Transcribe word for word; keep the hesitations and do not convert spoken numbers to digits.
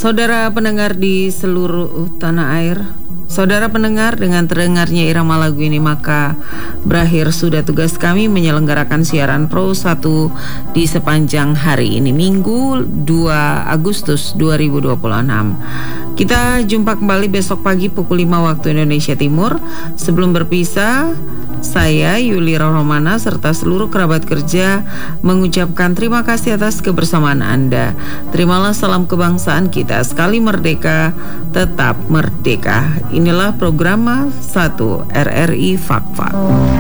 Saudara pendengar di seluruh tanah air, saudara pendengar, dengan terdengarnya irama lagu ini maka berakhir sudah tugas kami menyelenggarakan siaran Pro satu di sepanjang hari ini, Minggu dua Agustus dua ribu dua puluh enam. Kita jumpa kembali besok pagi pukul lima waktu Indonesia Timur. Sebelum berpisah, saya Yuli Rohmana serta seluruh kerabat kerja mengucapkan terima kasih atas kebersamaan Anda. Terimalah salam kebangsaan kita, sekali merdeka, tetap merdeka. Inilah program satu R R I Fakfa.